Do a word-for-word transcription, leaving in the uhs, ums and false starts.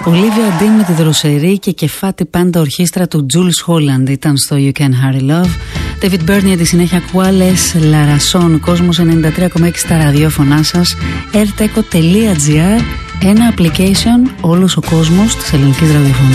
Olivia Dean με τη δροσερή και κεφάτη πάντα ορχήστρα του Jules Holland ήταν στο You Can Hurry Love. David Byrne τη συνέχεια Quales, Larason, Κόσμος ενενήντα τρία κόμμα έξι στα ραδιόφωνά σας, airteco τελεία gr, ένα application όλος ο κόσμος της ελληνικής ραδιοφωνίας.